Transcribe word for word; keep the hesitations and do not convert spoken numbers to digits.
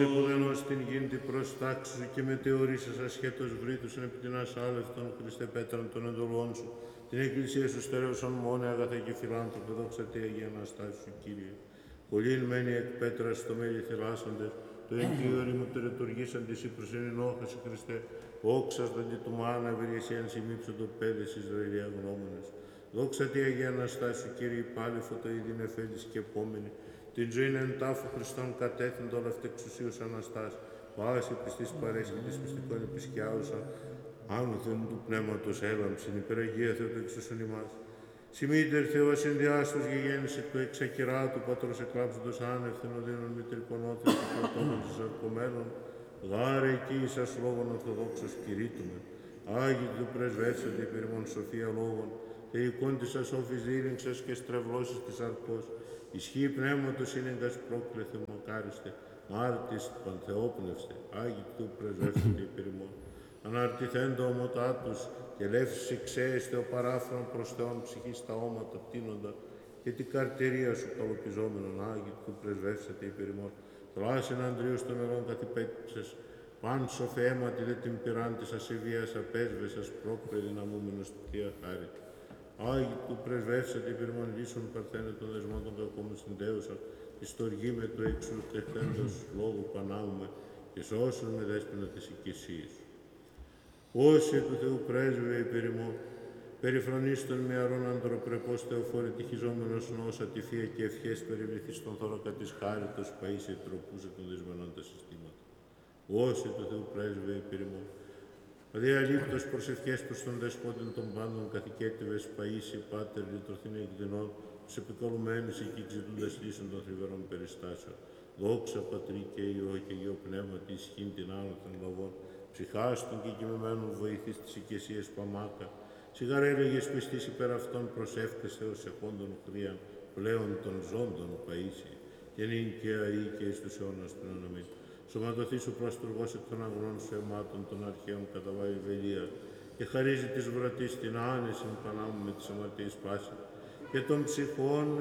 Δόξα που δεν ως την γην την προστάξη σου και μετεωρήσας ασχέτως βρήτουσαν επί την ασάλευτον Χριστέ Πέτραν των εντολών σου, την Εκκλησία σου στερέωσαν μόνοι αγαθά και φιλάνθρωπε, δόξα τι Αγία Αναστάση σου, Κύριε. Πολλήν μένει εκ πέτρας στο μέλη θελάσσοντες, το εγκύωρη μου τερετουργήσαν της υπροσυνεινόχαση Χριστέ, όξαστον τη του μάνα ευεργεσίαν σημείψοντο πέδες Ισραηλία γνώμονες. Δόξα τι Αγία Αναστάση σου, Κύριε, πάλι φωτοείδιν εφέντης και επόμενη, την ζωήν εν τάφου Χριστών κατέθεντο όλα αυτή εξουσίως Αναστάς, πάση πιστής παρέσχη της πιστικών επισκιάουσαν, άνωθεν του πνεύματος έλαμψην, υπεραγία Θεό του εξουσιον ημάς. Σημείτερ Θεό ασυνδιάστος γεγέννηση του εξακυράτου πατρός εκλάψοντος άνευθεν οδύνων μητρικονόθεν και πρωτόμων της αρκωμένων, γάρε εκεί εις λόγων ορθοδόξος κηρύττουμε. Άγιοι του πρεσβεύσατε υπέρ ημών σοφία λόγων, θεϊκόν της ασόφης δίληξας και στρεβλώσεις της αρκός, ισχύει πνεύματος σύνεγγας πρόκλεθε μακάριστε, μάρτης πανθεόπνευστε, Άγιοι του πρεσβεύσατε υπέρ ημών. Αναρτηθέντο ομωτά τους και λεύση ξέεστε ο παράφρον προς Θεόν ψυχής τα όματα πτύνοντα και την καρτηρία σου καλοπιζόμενον, Άγιοι του πρεσβεύσατε υπέρ ημών. Θλάσσιν Ανδρείους των νερών καθυπέτυψες, παν σοφέ αίματι δε την πυράν της ασεβίας απέσβεσας πρόκρε δυναμούμενος του Θεία Χάρη. Άγιοι του πρεσβεύσατε υπέρ ημών, λύσον παρθένε των δεσμών των κακόμων συντέουσαν, τη στοργή με του έξω τεχθέντος λόγου πανάουμε και σώσον με δέσποινα της οικησίας. Όσοι του Θεού πρέσβε υπέρ ημών, περιφρονείς των μυαρών ανδροπρεπώς Θεοφόρη τυχιζόμενος νόος ατυφία και ευχές περιληφθείς των θώρακα της χάριτος παΐσαι τροπούσε των δυσμενών τα συστήματα. Όσοι του Θεού πρέσβε υπέρ ημών, αδιαλείπτος προσευχές προς τον δεσπότην των πάντων καθηκέτηβες παΐσαι πάτερ λυτρωθήν εκδινών, τους επικαλουμένους εκεί εξητούντας λύσεων των θλιβερών περιστάσεων. Δόξα Πατρί και Υιό και Υιό Πνεύματι ισχύν την άνωθεν λαβών, ψυχάστων και κοιμημένων βοηθείς της οικεσίας Παμάκα, σιγαρέ έλεγες πιστής υπέρ αυτών προσεύχτες Θεός εχόντων χρίαν, πλέον των ζώντων παΐσι, και νυν και αεί και εις τους αιώνας των αναμήν. Σωματωθεί σου προαστουργός εκ των αγνών σου αιμάτων των αρχαίων καταβάει βελία, και χαρίζει της βρατής την άνεση πανάμου με τις αμαρτίες πάση, και των ψυχών